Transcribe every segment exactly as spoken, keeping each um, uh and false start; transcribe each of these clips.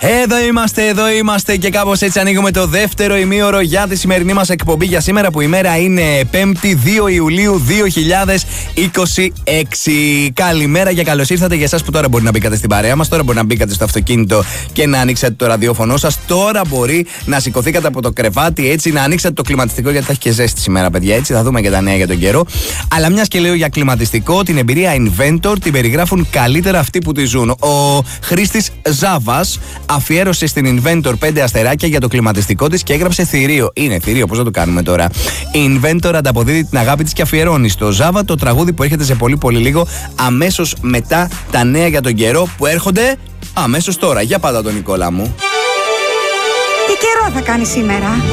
Εδώ είμαστε, εδώ είμαστε και κάπως έτσι ανοίγουμε το δεύτερο ημίωρο για τη σημερινή μας εκπομπή για σήμερα, που η μέρα είναι Πέμπτη δύο Ιουλίου δύο χιλιάδες είκοσι έξι. Καλημέρα και καλώς ήρθατε για εσάς που τώρα μπορεί να μπήκατε στην παρέα μας, τώρα μπορεί να μπήκατε στο αυτοκίνητο και να ανοίξετε το ραδιόφωνο σας, τώρα μπορεί να σηκωθήκατε από το κρεβάτι, έτσι να ανοίξετε το κλιματιστικό, γιατί θα έχει και ζέστη σήμερα, παιδιά. Έτσι θα δούμε και τα νέα για τον καιρό. Αλλά μιας και λέω για κλιματιστικό, την εμπειρία Inventor την περιγράφουν καλύτερα αυτοί που τη ζουν. Ο Χρήστης Ζάβας αφιέρωσε στην Inventor πέντε αστεράκια για το κλιματιστικό της και έγραψε θηρίο. Είναι θηρίο, πώς θα το κάνουμε τώρα. Η Inventor ανταποδίδει την αγάπη της και αφιερώνει στο Ζάβα το τραγούδι που έρχεται σε πολύ πολύ λίγο, αμέσως μετά τα νέα για τον καιρό που έρχονται αμέσως τώρα. Για πάντα τον Νικόλα μου. Τι καιρό θα κάνει σήμερα?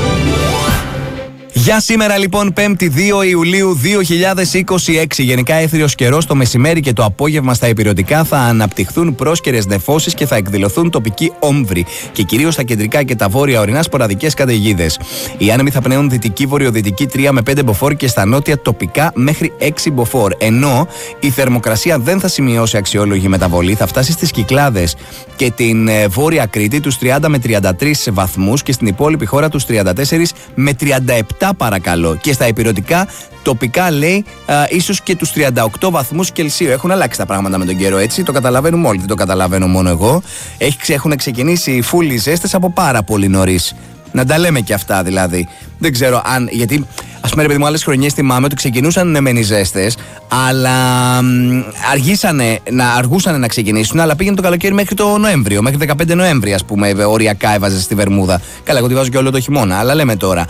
Για σήμερα λοιπόν Πέμπτη δύο Ιουλίου δύο χιλιάδες είκοσι έξι, γενικά έθριος καιρός. Το μεσημέρι και το απόγευμα στα ηπειρωτικά θα αναπτυχθούν πρόσκαιρες νεφώσεις και θα εκδηλωθούν τοπικοί όμβροι και κυρίως στα κεντρικά και τα βόρεια ορεινά σποραδικές καταιγίδες. Οι άνεμοι θα πνέουν δυτική βορειοδυτική τρία με πέντε μποφόρ και στα νότια τοπικά μέχρι έξι μποφόρ. Ενώ η θερμοκρασία δεν θα σημειώσει αξιόλογη μεταβολή, θα φτάσει στις Κυκλάδες και την βόρεια Κρήτη τους τριάντα με τριάντα τρεις βαθμούς και στην υπόλοιπη χώρα τους τριάντα τέσσερα με τριάντα επτά παρακαλώ. Και στα ηπειρωτικά τοπικά λέει α, ίσως και τους τριάντα οκτώ βαθμούς Κελσίου. Έχουν αλλάξει τα πράγματα με τον καιρό, έτσι. Το καταλαβαίνουμε όλοι, δεν το καταλαβαίνω μόνο εγώ. Έχει, έχουν ξεκινήσει οι φούλοι ζέστες από πάρα πολύ νωρίς. Να τα λέμε και αυτά δηλαδή. Δεν ξέρω αν. Γιατί, ας πούμε, ρε παιδί μου, άλλες χρονιές θυμάμαι ότι ξεκινούσαν ναι, μεν οι ζέστες, αλλά μ, αργήσανε, να, αργούσανε να ξεκινήσουν, αλλά πήγαινε το καλοκαίρι μέχρι το Νοέμβριο, μέχρι δεκαπέντε Νοέμβρη, ας πούμε, οριακά έβαζε στη Βερμούδα. Καλά, εγώ τη βάζω και όλο το χειμώνα, αλλά λέμε τώρα. Α,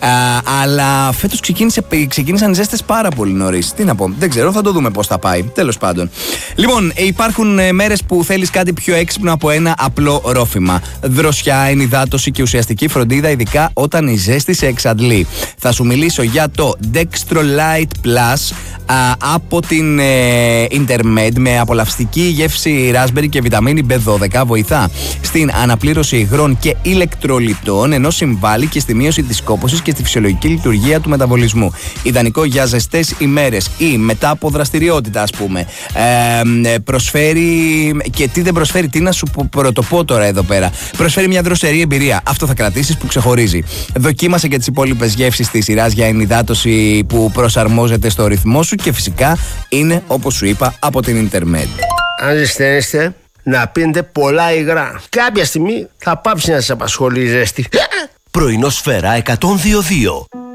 αλλά φέτος ξεκίνησαν οι ζέστες πάρα πολύ νωρίς. Τι να πω, δεν ξέρω, θα το δούμε πώς θα πάει. Τέλος πάντων. Λοιπόν, υπάρχουν ε, μέρες που θέλεις κάτι πιο έξυπνο από ένα απλό ρόφημα. Δροσιά, ενυδάτωση και ουσιαστική φροντίδα, ειδικά όταν η ζέστη σε εξαντλεί. Θα σου μιλήσω για το Dextrolight Plus α, από την ε, Intermed με απολαυστική γεύση raspberry και βιταμίνη μπι δώδεκα. Βοηθά στην αναπλήρωση υγρών και ηλεκτρολιτών, ενώ συμβάλλει και στη μείωση της κόπωσης και στη φυσιολογική λειτουργία του μεταβολισμού. Ιδανικό για ζεστές ημέρες ή μετά από δραστηριότητα, ας πούμε. Ε, προσφέρει και τι δεν προσφέρει, τι να σου πρωτοπώ τώρα εδώ πέρα. Προσφέρει μια δροσερή εμπειρία. Αυτό θα κρατήσεις που ξεχωρίζει. Δοκίμασε και τις υπόλοιπες γεύσεις της σειράς για ενυδάτωση που προσαρμόζεται στο ρυθμό σου και φυσικά είναι, όπως σου είπα, από την Intermed. Αν ζεσταίνεστε, να πίνετε πολλά υγρά. Κάποια στιγμή θα πάψει να σας απασχολεί η ζέστη. Πρωινό Σφαίρα εκατόν δύο κόμμα δύο.